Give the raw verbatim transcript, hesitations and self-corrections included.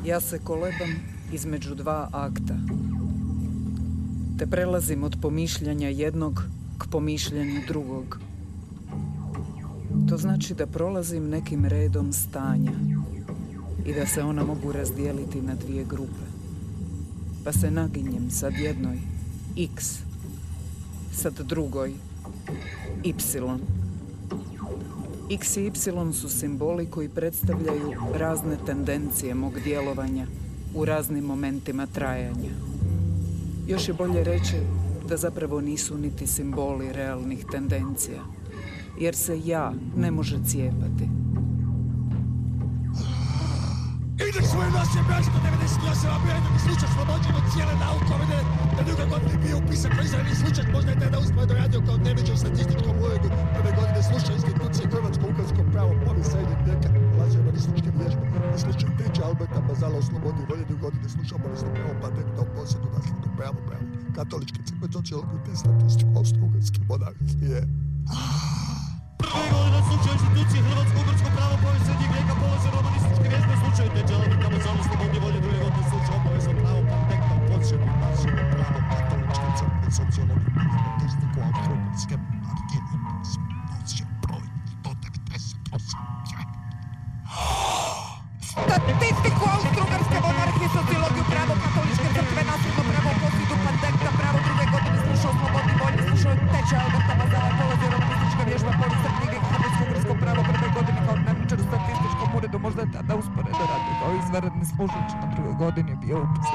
Ja se kolebam između dva akta, te prelazim od pomišljanja jednog k pomišljanju drugog. To znači da prolazim nekim redom stanja i da se ona mogu razdijeliti na dvije grupe. Pa se naginjem sad jednoj X, sad drugoj Y. X i Y su simboli koji predstavljaju razne tendencije mog djelovanja u raznim momentima trajanja. Još je bolje reći da zapravo nisu niti simboli realnih tendencija, jer se ja ne može cijepati. Indeks svoj nas je braško devedeset osam, a bio jednog slučaj slobođen od cijele naukovine. Na drugoj godini bio upisan kao izravni slučaj, možda je tada uspio doradio kao dnevničar u statističkom uredu. Prve godine slučaj institucije hrvatsko-ukarsko pravo, povijest srednjeg vijeka, ulazio manističke vježbe. I slučaj priče Alberta Bazala o slobodi volje, druge godine slušao povijesno pravo patenta o posjedu nasljednog pravo pravo. Katoličke crkve, sociologiju te statistiku, austro-ugarske monarhije. Prve godine slučaj institucije hrvatsko-ugarsko pravo, povijest srednjeg vijeka, polaze romanističke vježbe, slučaj teče Alberta Bazala o slobodi volje, druge godine slušao povijesno pravo patenta o posjedu nasljednog pravo. Katoličke crkve, sociologiju te statistiku, austro-ugarske monarhije. Nosio broj sto devedeset osam. Statistiku austro-ugarske monarhije, sociologiju, pravo, katoličke crkve, nasljedno pravo, posjedu pandekta, pravo, druge godine slušao slobodni volji, slušao teče Alberta Bazala, polaze romanistička vježba, povijest knjige, hrvatsko-ugarsko pravo, prve godine kao dnevničar u statističkom uredu, možda je tada usporedo radio kao izvanredni služač, na drugoj godini je bio upisan